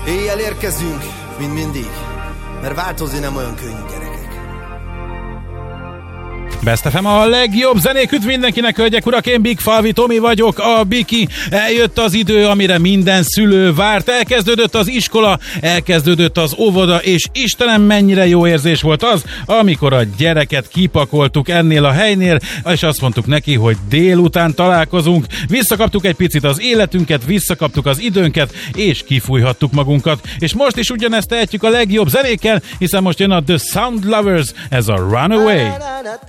Éjjel érkezünk, mint mindig, mert változni nem olyan könnyű, gyerekek. Best FM a legjobb zenék, üdv mindenkinek, hölgyek, urak, én Big Falvi Tomi vagyok, a Biki. Eljött az idő, amire minden szülő várt, elkezdődött az iskola, elkezdődött az óvoda, és Istenem, mennyire jó érzés volt az, amikor a gyereket kipakoltuk ennél a helynél, és azt mondtuk neki, hogy délután találkozunk, visszakaptuk egy picit az életünket, visszakaptuk az időnket, és kifújhattuk magunkat, és most is ugyanezt tehetjük a legjobb zenékkel, hiszen most jön a The Sound Lovers, ez a Runaway.